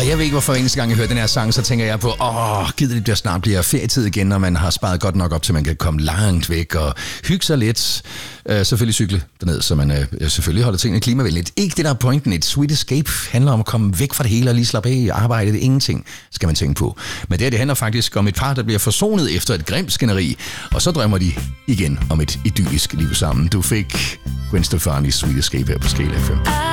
jeg ved ikke, hvorfor eneste gang jeg hører den her sang, så tænker jeg på, gider det snart bliver ferietid igen, når man har sparet godt nok op, til man kan komme langt væk og hygge sig lidt. Selvfølgelig cykle derned, så man selvfølgelig holder tingene klimavenligt. Ikke det, der er pointen. Et sweet escape handler om at komme væk fra det hele og lige slappe af. Arbejde, det er ingenting, skal man tænke på. Men det handler faktisk om et par, der bliver forsonet efter et grimt skænderi, og så drømmer de igen om et idyllisk liv sammen. Du fik Gwen Stefani's Sweet Escape her på Scala FM.